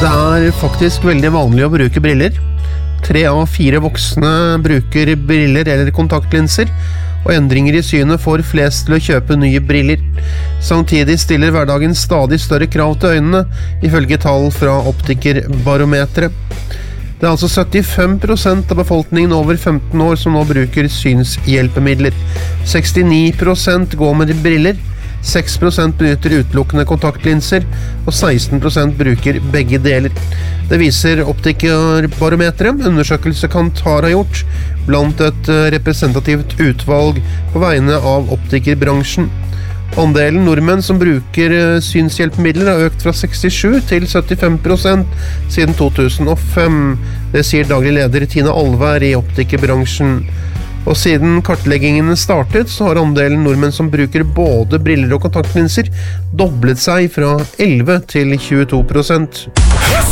Det faktisk veldig vanlig å bruke briller. 3 av 4 voksne bruker briller eller kontaktlinser, og endringer i synet får flest til å kjøpe nye briller. Samtidig stiller hverdagen stadig større krav til øynene, ifølge tall fra Optikerbarometeret. Det altså 75% av befolkningen over 15 år som nå bruker synshjelpemidler. 69% går med briller, 6% benytter utelukkende kontaktlinser, og 16% bruker begge deler. Det viser Optikerbarometeret, undersøkelse Kantar har gjort, blant et representativt utvalg på vegne av optikerbransjen. Andelen nordmenn som bruker synshjelpemidler har økt fra 67 til 75% siden 2005. Det sier daglig leder Tina Alvær i optikerbransjen. Og siden kartleggingene startet, så har andelen nordmenn som bruker både briller og kontaktlinser doblet seg fra 11 til 22%.